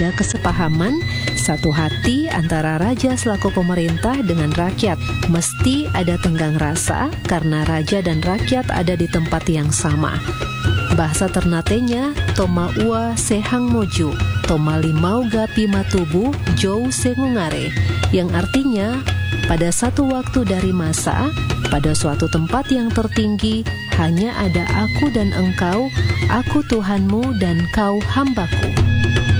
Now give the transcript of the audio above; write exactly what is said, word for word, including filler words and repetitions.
ada kesepahaman, satu hati antara raja selaku pemerintah dengan rakyat. Mesti ada tenggang rasa karena raja dan rakyat ada di tempat yang sama. Bahasa Ternatenya, Toma ua sehang moju, Toma limau gapi matubu, jou sengungare, yang artinya, pada satu waktu dari masa, pada suatu tempat yang tertinggi, hanya ada aku dan engkau, aku Tuhanmu dan kau hambaku.